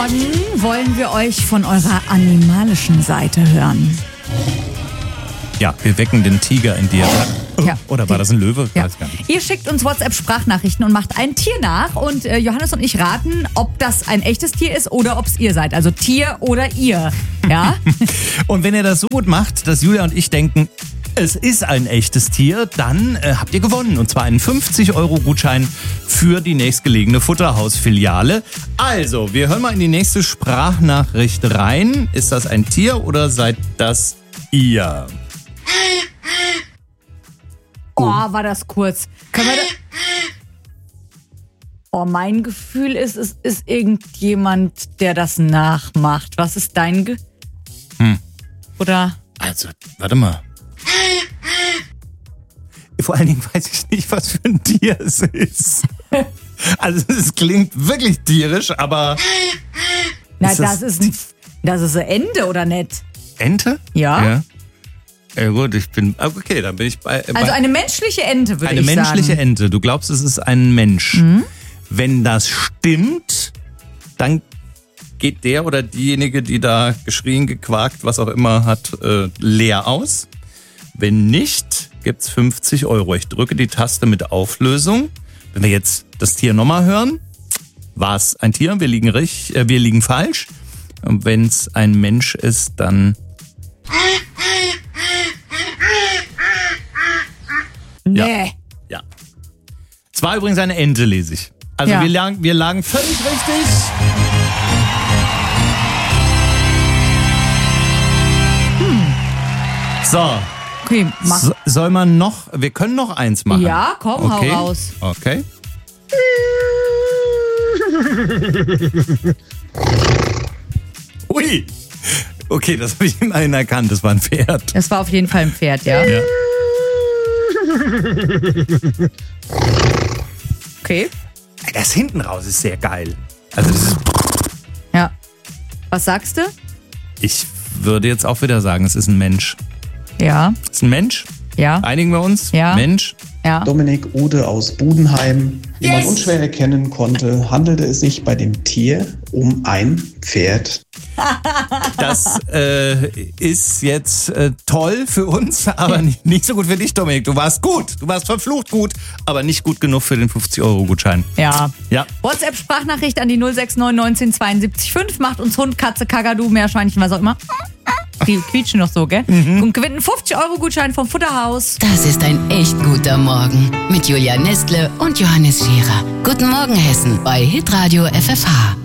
Morgen wollen wir euch von eurer animalischen Seite hören. Ja, wir wecken den Tiger in dir. Ja. Oder war das ein Löwe? Ja. Weiß gar nicht. Ihr schickt uns WhatsApp-Sprachnachrichten und macht ein Tier nach und Johannes und ich raten, ob das ein echtes Tier ist oder ob es ihr seid. Also Tier oder ihr. Ja? Und wenn ihr das so gut macht, dass Julia und ich denken, es ist ein echtes Tier, dann habt ihr gewonnen. Und zwar einen 50-Euro-Gutschein für die nächstgelegene Futterhaus-Filiale. Also, wir hören mal in die nächste Sprachnachricht rein. Ist das ein Tier oder seid das ihr? Oh, war das kurz. Können wir Oh, mein Gefühl ist, es ist irgendjemand, der das nachmacht. Was ist dein Oder? Also, warte mal. Vor allen Dingen weiß ich nicht, was für ein Tier es ist. Also es klingt wirklich tierisch, aber... Na, das ist eine Ente, oder nicht? Ente? Ja. Ja gut, okay, dann bin ich bei... Also eine menschliche Ente, würde ich sagen. Eine menschliche Ente. Du glaubst, es ist ein Mensch. Mhm. Wenn das stimmt, dann geht der oder diejenige, die da geschrien, gequakt, was auch immer hat, leer aus. Wenn nicht, gibt's 50 Euro. Ich drücke die Taste mit Auflösung. Wenn wir jetzt das Tier nochmal hören, war es ein Tier, wir liegen falsch. Und wenn es ein Mensch ist, dann... Nee. Ja. Es war übrigens eine Ente, lese ich. Also Ja. wir lagen völlig richtig. So. Okay, mach. Soll man noch, wir können noch eins machen. Ja, komm, okay. hau raus. Okay. Ui. Okay, das habe ich immerhin erkannt, das war ein Pferd. Das war auf jeden Fall ein Pferd, ja? Ja. Okay. Das hinten raus ist sehr geil. Also das ist, Ja. Was sagst du? ich würde jetzt auch wieder sagen, es ist ein Mensch. Ja. Es ist ein Mensch? Ja. Einigen wir uns? Ja. Mensch? Ja. Dominik Ude aus Budenheim. Wie man Yes! unschwer erkennen konnte, handelte es sich bei dem Tier um ein Pferd. Das ist jetzt toll für uns, aber nicht so gut für dich, Dominik. Du warst gut, du warst verflucht gut, aber nicht gut genug für den 50-Euro-Gutschein. Ja. Ja. WhatsApp-Sprachnachricht an die 069 19 72 5. Macht uns Hund, Katze, Kakadu, Meerschweinchen, was auch immer. Die quietschen noch so, gell? Und gewinnt einen 50-Euro-Gutschein vom Futterhaus. Das ist ein echt guter Morgen mit Julia Nestle und Johannes Scherer. Guten Morgen, Hessen bei Hitradio FFH.